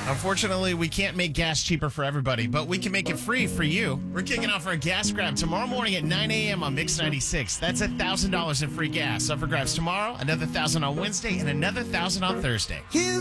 Unfortunately, we can't make gas cheaper for everybody, but we can make it free for you. We're kicking off our gas grab tomorrow morning at 9 a.m. on Mix 96. That's $1,000 in free gas. Up for grabs tomorrow, another $1,000 on Wednesday, and another $1,000 on Thursday.